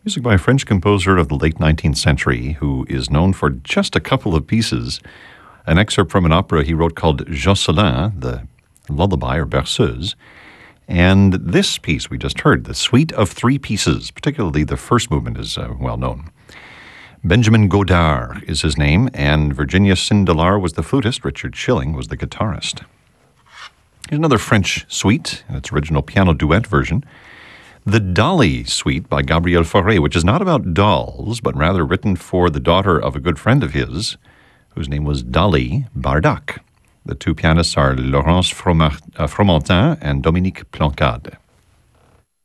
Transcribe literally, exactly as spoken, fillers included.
Music by a French composer of the late nineteenth century who is known for just a couple of pieces. An excerpt from an opera he wrote called Jocelyn, the lullaby or berceuse, and this piece we just heard, the Suite of Three Pieces, particularly the first movement is uh, well known. Benjamin Godard is his name, and Virginia Sindelar was the flutist. Richard Schilling was the guitarist. Here's another French suite, in its original piano duet version. The Dolly Suite by Gabriel Fauré, which is not about dolls, but rather written for the daughter of a good friend of his, whose name was Dolly Bardac. The two pianists are Laurence Fromentin and Dominique Plancade.